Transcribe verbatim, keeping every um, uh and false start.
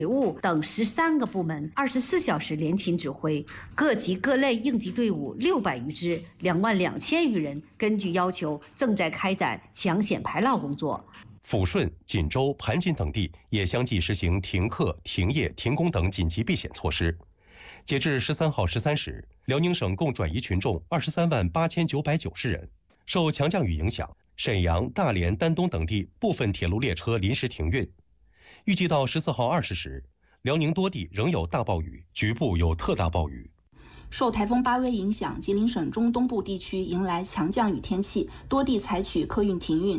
水务等十三个部门二十四小时联勤指挥，各级各类应急队伍六百余支，两万两千余人，根据要求正在开展抢险排涝工作。 抚顺、锦州、盘锦等地也相继实行停课、停业、停工等紧急避险措施。截至十三号十三时，辽宁省共转移群众二十三万八千九百九十人。受强降雨影响，沈阳、大连、丹东等地部分铁路列车临时停运。预计到十四号二十时，辽宁多地仍有大暴雨，局部有特大暴雨。 受台风巴威影响，吉林省中东部地区迎来强降雨天气，多地采取客运停运。